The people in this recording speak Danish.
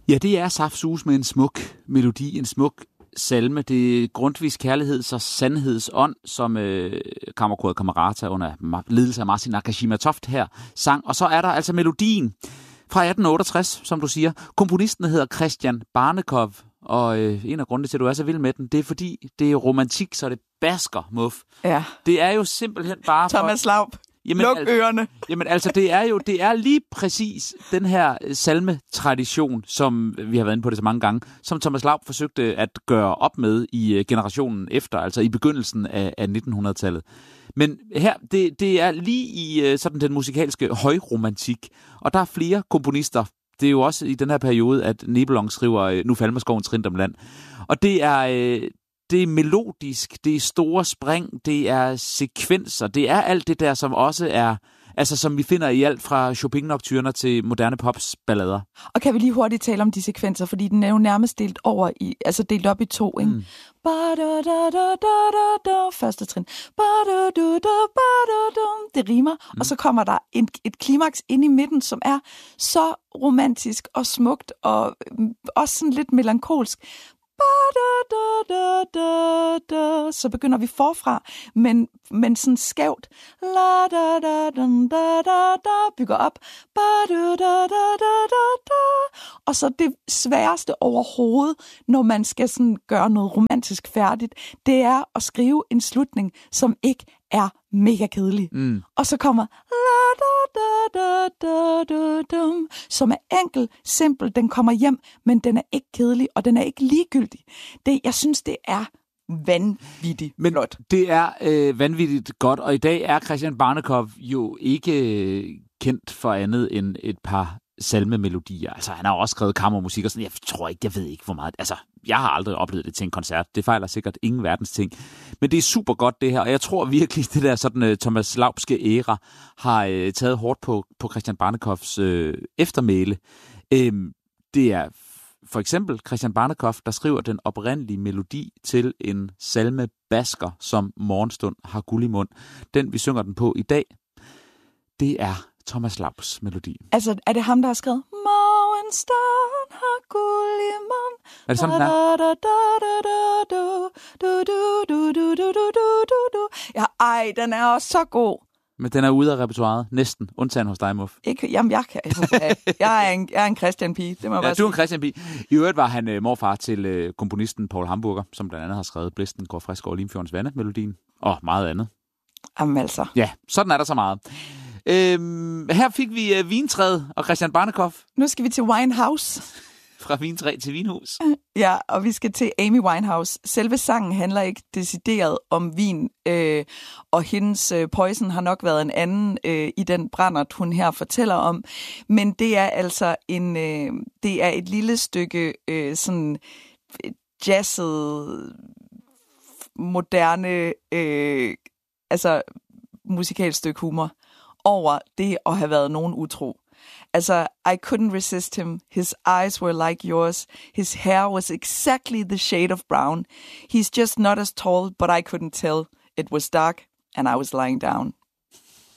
Ja, det er saftsus med en smuk melodi, en smuk salme. Det er Grundtvigs kærligheds- og sandhedsånd, som Kammerkoret Camerata under ledelse af Martin Nakashima Toft her sang. Og så er der altså melodien fra 1868, som du siger. Komponisten hedder Christian Barnekow, og en af grundene til, at du er så vild med den, det er fordi, det er romantik, så det basker, Muff. Ja. Det er jo simpelthen bare Thomas Laub. Luk ørerne. Jamen altså, det er lige præcis den her salmetradition, som vi har været inde på det så mange gange, som Thomas Laub forsøgte at gøre op med i generationen efter, altså i begyndelsen af 1900-tallet. Men her, det er lige i sådan den musikalske højromantik, og der er flere komponister. Det er jo også i den her periode, at Nebelong skriver Nu falmer skoven trindt om land. Og det er melodisk, det er store spring, det er sekvenser, det er alt det der, som også er, altså som vi finder i alt fra Chopin-nocturner til moderne pops ballader. Og kan vi lige hurtigt tale om de sekvenser, fordi den er jo nærmest delt op i to, ikke? Første trin. Det rimer, og så kommer der et klimaks ind i midten, som er så romantisk og smukt, og også sådan lidt melankolsk. Så begynder vi forfra, men sådan skævt. Bygger op. Og så det sværeste overhovedet, når man skal sådan gøre noget romantisk færdigt, det er at skrive en slutning, som ikke er mega kedelig. Og så kommer som er enkel, simpel, den kommer hjem, men den er ikke kedelig, og den er ikke ligegyldig. Jeg synes, det er vanvittigt flot. Det er vanvittigt godt, og i dag er Christian Barnekow jo ikke kendt for andet end et par salmemelodier. Altså, han har også skrevet kammermusik og sådan. Jeg ved ikke, hvor meget. Altså, jeg har aldrig oplevet det til en koncert. Det fejler sikkert ingen verdens ting. Men det er super godt, det her. Og jeg tror virkelig, det der sådan Thomas Laubske æra har taget hårdt på Christian Barnekows eftermæle. Det er for eksempel Christian Barnekow, der skriver den oprindelige melodi til en salme basker, som Morgenstund har guld i mund. Den, vi synger den på i dag, det er Thomas Laubs melodi. Altså, er det ham, der har skrevet Morgenstund har guld i mund? Er det sådan, den er? Ja, den er også så god. Men den er ude af repertoiret, næsten, undtagen hos dig, Muff. Jamen, jeg er en Christian-pige, det må jeg bare sige. Du er en Christian-pige. I øvrigt var han morfar til komponisten Paul Hamburger, som blandt andet har skrevet Blæsten går frisk over Limfjordens vande, melodien, og meget andet. Jamen altså. Ja, sådan er der så meget. Her fik vi Vintræet og Christian Barnekow. Nu skal vi til Winehouse. Fra vintræ til vinhus. Ja, og vi skal til Amy Winehouse. Selve sangen handler ikke decideret om vin, og hendes poison har nok været en anden i den brændert, hun her fortæller om. Men det er altså det er et lille stykke sådan jazzet, moderne, altså musikalsk stykke humor over det at have været nogen utro. Altså, I couldn't resist him. His eyes were like yours. His hair was exactly the shade of brown. He's just not as tall, but I couldn't tell. It was dark, and I was lying down.